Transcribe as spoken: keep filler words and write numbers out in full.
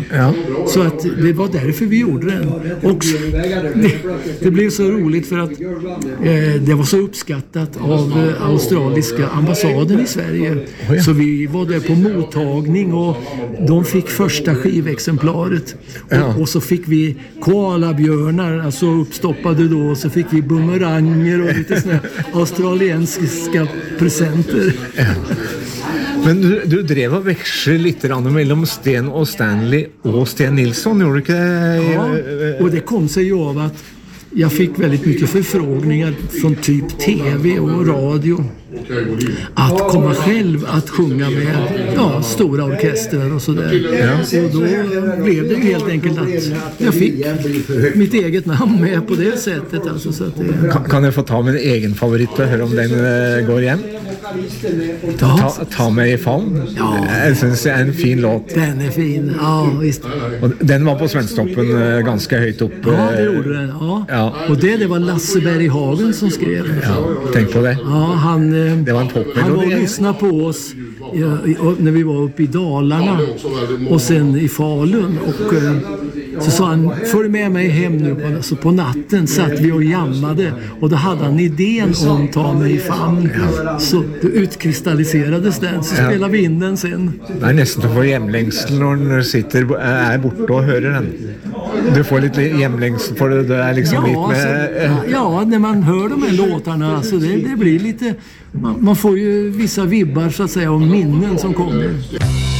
Ja. Så att det var därför vi gjorde den. Och det, det blev så roligt för att eh, det var så uppskattat av eh, australiska ambassaden i Sverige. Oh ja. Så vi var där på mottagning och de fick första skivexemplaret. Ja. Och, och så fick vi koalabjörnar, alltså uppstoppade då, och så fick vi bumeranger och lite såna australiensiska presenter. Ja. Men du, du drev og veksler litt mellom Sten og Stanley og Sten Nilsson, gjorde du ikke det? Ja, och det kom sig ju av att jag fick väldigt mycket förfrågningar från typ tv och radio att komma själv att sjunga med ja, stora orkestrar och sådär. Ja. Och då blev det ju helt enkelt att jag fick mitt eget namn med på det sättet. Alltså, så att det... kan, kan jag få ta min egen favorit och höra om den uh, går igen? Ta, ta mig i famn. Ja. Jag syns det är en fin låt. Den är fin, ja visst. Och den var på Svensktoppen uh, ganska högt upp. Uh, ja, det gjorde den. Ja. Ja. Och det, det var Lasse Berghagen som skrev. Ja, tänk på det. Ja, han, det var en popmelodi. Han var och lyssnade på oss ja, när vi var uppe i Dalarna och sen i Falun. Och uh, så sa han, följ med mig hem nu. Så på natten satt vi och jammade och då hade han idén om ta mig i famn. Så då utkristalliserades den, så spelade ja. vi in den sen. Det är nästan att få jämlängsel när du sitter, är borta och hör den. Du får lite jämlängsel för det, det är liksom ja, lite med... Så, ja, när man hör de här låtarna så det, det blir lite... Man, man får ju vissa vibbar så att säga om minnen som kommer.